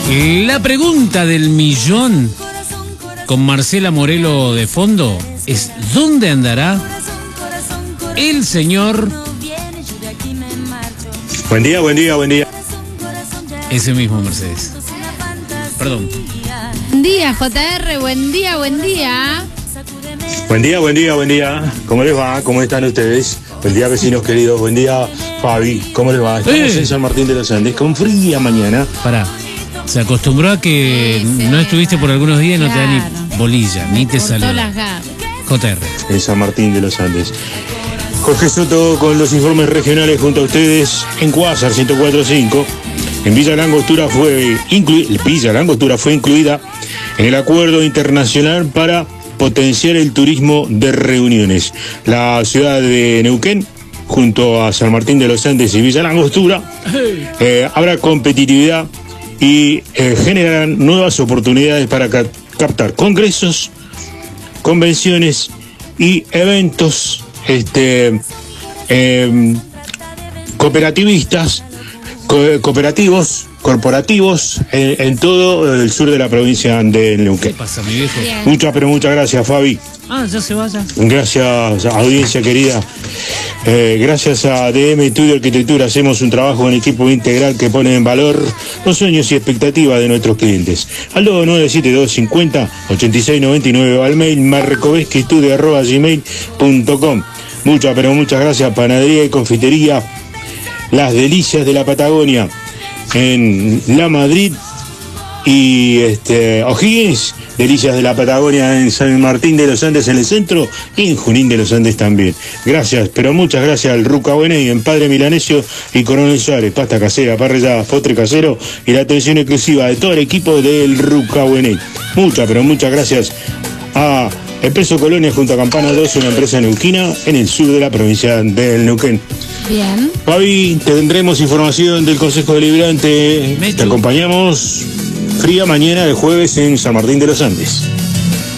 La pregunta del millón con Marcela Morelo de fondo es: ¿dónde andará el señor? Buen día, buen día, buen día. Ese mismo, Mercedes. Perdón. Buen día, JR, buen día, buen día. Buen día, buen día, buen día. ¿Cómo les va? ¿Cómo están ustedes? Buen día, vecinos queridos. Buen día, Fabi. ¿Cómo les va? Estamos en San Martín de los Andes con fría mañana. Pará. Se acostumbró a que no estuviste por algunos días y no te da ni bolilla, ni te saluda. JR. En San Martín de los Andes. Jorge Soto con los informes regionales junto a ustedes en Cuásar 104.5. En Villa Langostura fue incluida en el acuerdo internacional para potenciar el turismo de reuniones. La ciudad de Neuquén, junto a San Martín de los Andes y Villa Langostura, habrá competitividad y generarán nuevas oportunidades para captar congresos, convenciones y eventos cooperativos, corporativos en todo el sur de la provincia de Neuquén. ¿Qué pasa, mi viejo? Muchas, pero muchas gracias, Fabi. Ya se vaya. Gracias, audiencia querida. Gracias a DM Estudio Arquitectura hacemos un trabajo en equipo integral que pone en valor los sueños y expectativas de nuestros clientes. Al 297250-8699 o al mail marrecovesquiestudio@gmail.com. Muchas, pero muchas gracias. Panadería y confitería Las Delicias de la Patagonia en La Madrid y O'Higgins. Delicias de la Patagonia en San Martín de los Andes en el centro y en Junín de los Andes también. Gracias, pero muchas gracias al Ruca Bueney en Padre Milanesio y Coronel Suárez, pasta casera, parrillada, postre casero y la atención exclusiva de todo el equipo del Ruca Bueney. Muchas, pero muchas gracias a Expreso Colonia junto a Campana 2, una empresa neuquina en el sur de la provincia del Neuquén. Bien. Fabi, tendremos información del Consejo Deliberante. Te acompañamos fría mañana de jueves en San Martín de los Andes.